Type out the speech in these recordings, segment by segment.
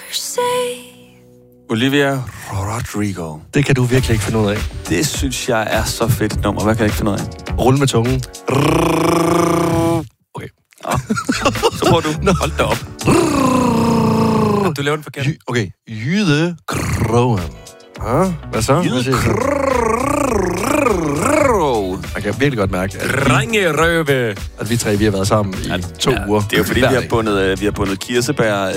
Olivia Rodrigo. Det kan du virkelig ikke finde ud af. Det synes jeg er så fedt et nummer. Hvad kan jeg ikke finde ud af? Rulle med tungen. Okay. Ja. Så prøver du. Hold da op. Du laver den forkert. Okay. Jydekrogen. Hvad så? Man kan virkelig godt mærke, at vi tre vi har været sammen i 2 uger. Det er jo fordi, vi har bundet kirsebær,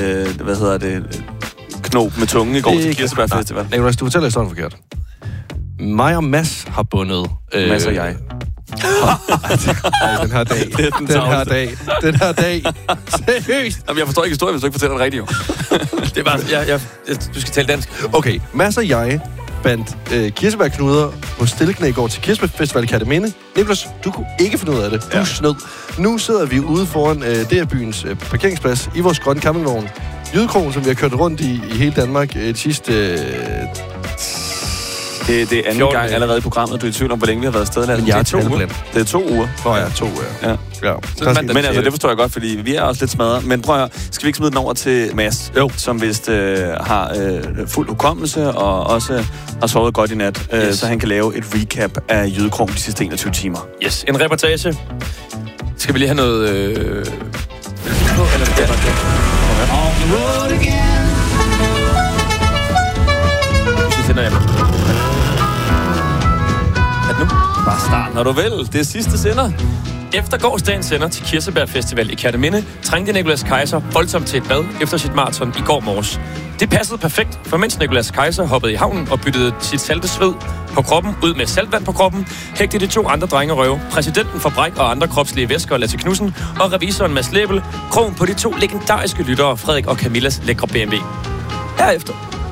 knop med tungen i går til Kirsebærfestival. Nej, du fortæller historien forkert. mig og Mads har bundet... Mads og jeg. Den her dag. Den her dag. Seriøst. Jamen, jeg forstår ikke historien, hvis du ikke fortæller det rigtigt, jo. Det er bare... du skal tale dansk. Okay, Mads og jeg bandt kirsebærknuder på stilleknæ i går til Kirsebærfestival i Kerteminde. Nicholas, du kunne ikke finde ud af det. Du snød. Nu sidder vi ude foran DR-byens parkeringsplads i vores grønne campingvogn. Jydekrogen, som vi har kørt rundt i hele Danmark de sidste... Det er anden gang allerede i programmet, du er i tvivl om, hvor længe vi har været afsted. Men jeg er 2 uger. Det er 2 uger. Nå ja, 2 uger. Ja. Men altså, det forstår jeg godt, fordi vi er også lidt smadret. Men prøv at høre, skal vi ikke smide den over til Mads, som vist har fuld hukommelse og også har sovet godt i nat, så han kan lave et recap af Jydekrogen de sidste 21 timer. Yes, en reportage. Skal vi lige have noget... Eller tænder jeg med. Nu? Bare start, når du vil. Det er sidste sender. Efter gårsdagens sender til Kirsebærfestival i Kerteminde, trængte Nicolas Kaiser voldsomt til et bad efter sit maraton i går morges. Det passede perfekt, for mens Nicolas Kaiser hoppede i havnen og byttede sit salte sved på kroppen ud med saltvand på kroppen, hægtede de 2 andre drengerøve, præsidenten for Bræk og andre kropslige væsker, Lasse Knudsen, og revisoren Mads Lebel, krogen på de 2 legendariske lyttere, Frederik og Camillas lækre BMW. Herefter...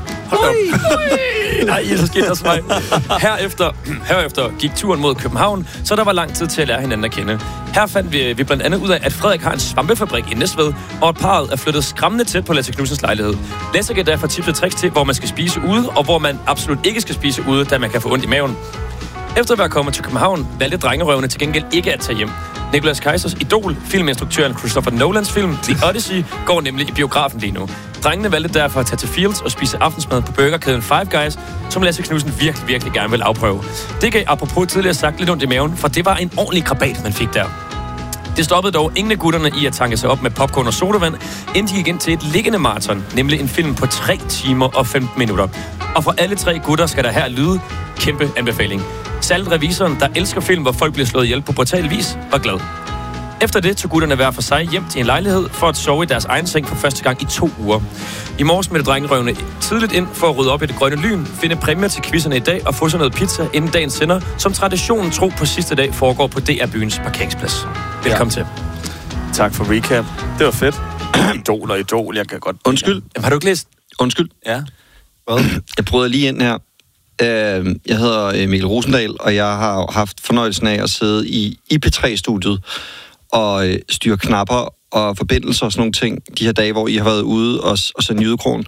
Nej, så skete der så mig. Herefter gik turen mod København, så der var lang tid til at lære hinanden at kende. Her fandt vi blandt andet ud af, at Frederik har en svampefabrik i Næstved, og at parret er flyttet skræmmende tæt på Lasse Knudsens lejlighed. Lasse gav derfor tips og tricks til, hvor man skal spise ude, og hvor man absolut ikke skal spise ude, da man kan få ondt i maven. Efter at være kommet til København, valgte drengerøvene til gengæld ikke at tage hjem. Nicolas Kaisers idol, filminstruktøren Christopher Nolans film The Odyssey, går nemlig i biografen lige nu. Drengene valgte derfor at tage til Fields og spise aftensmad på burgerkæden Five Guys, som Lasse Knudsen virkelig gerne vil afprøve. Det gav apropos tidligere sagt lidt ondt i maven, for det var en ordentlig krabat, man fik der. Det stoppede dog ingen af gutterne i at tanke sig op med popcorn og sodavand, inden de gik ind til et liggende maraton, nemlig en film på 3 timer og 15 minutter. Og for alle 3 gutter skal der her lyde kæmpe anbefaling. Særligt revisoren, der elsker film, hvor folk bliver slået ihjel på brutal vis, var glad. Efter det tog gutterne hver for sig hjem til en lejlighed for at sove i deres egen seng for første gang i 2 uger. I morges mødte drengerøvene tidligt ind for at rydde op i det grønne lyn, finde præmier til quizzerne i dag og få sig noget pizza inden dagens sender, som traditionen tro på sidste dag foregår på DR-byens parkeringsplads. Velkommen til. Tak for recap. Det var fedt. Idol, jeg kan godt... Undskyld. Jamen, har du ikke læst? Undskyld. Ja. Hvad? Jeg prøvede lige ind her. Jeg hedder Mikkel Rosendal, og jeg har haft fornøjelsen af at sidde i IP3-studiet og styre knapper og forbindelser og sådan nogle ting de her dage, hvor I har været ude og sende Jydekrogen.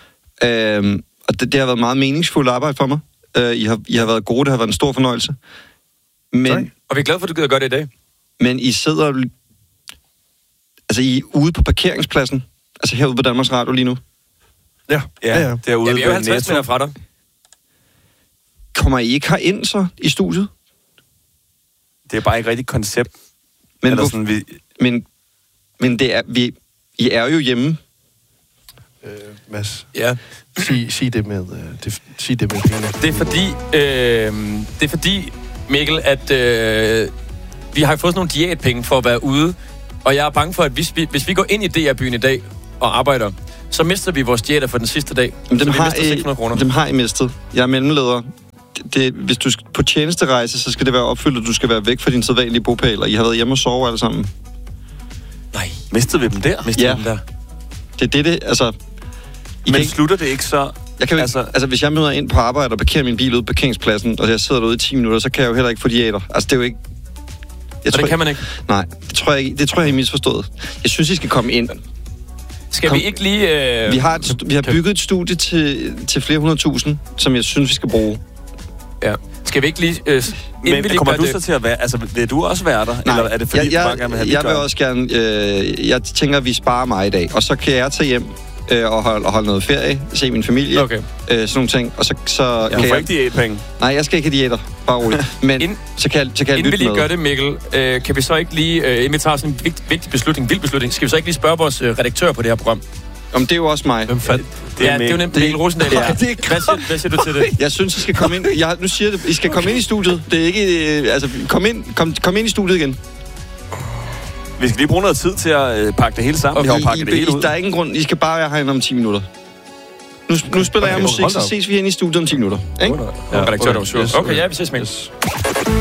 Og det har været meget meningsfuldt arbejde for mig. I har været gode, det har været en stor fornøjelse. Men, og vi er glade for, at du gider gøre det i dag. Men I sidder... Altså, I er ude på parkeringspladsen, altså herude på Danmarks Radio lige nu. Ja. Derude ja, vi er jo 50 meter fra dig. Kommer I ikke herind så i studiet? Det er bare ikke rigtig koncept. Men, men det er, I er jo hjemme. Mads, ja. Sig det med pengene. Det er fordi, Mikkel, at vi har fået sådan nogle diætpenge for at være ude, og jeg er bange for, at hvis vi går ind i DR-byen i dag og arbejder, så mister vi vores diæter for den sidste dag. Dem så vi mister 600 kroner. Dem har I mistet. Jeg er mellemleder. Hvis du skal på tjenesterejse, så skal det være opfyldt, at du skal være væk fra din sædvanlige bopæl, og I har været hjemme og sove alle sammen. Nej, mistede vi dem der? Det er det, altså... Men slutter det ikke så... Altså, hvis jeg møder ind på arbejde og parkerer min bil ude på parkeringspladsen, og jeg sidder derude i 10 minutter, så kan jeg jo heller ikke få diæter. Altså, det er jo ikke... Det kan man ikke? Nej, det tror jeg I er misforstået. Jeg synes, I skal komme ind. Vi ikke lige... Vi har bygget et studie til flere 100.000, som jeg synes, vi skal bruge. Ja. Skal vi ikke lige... Men kommer du så til at være... Altså, vil du også være der? Nej, eller er det fordi, jeg vil også gerne... jeg tænker, at vi sparer mig i dag, og så kan jeg tage hjem og holde noget ferie, se min familie, sådan nogle ting. Og så kan jeg... Du får ikke diætpenge? Nej, jeg skal ikke have diæter, bare roligt. Men så kan jeg lytte med. Inden vi lige gør det, Mikkel, kan vi så ikke lige, inden vi tager sådan en vild beslutning, skal vi så ikke lige spørge vores redaktør på det her program? Om det er jo også mig. Hvem fandt? Det er jo nemt Mikkel Rosendal. Ja. Hvad siger du til det? Jeg synes, I skal komme ind. Nu siger det, I skal komme ind i studiet. Det er ikke... kom ind i studiet igen. Vi skal lige bruge noget tid til at pakke det hele sammen. Okay, vi har jo pakket det hele ud. Der er ingen grund. I skal bare være herinde om 10 minutter. Nu spiller jeg musik, så ses vi hen i studiet om 10 minutter. Ikke? Redaktør, okay, ja, vi ses, Mikkel.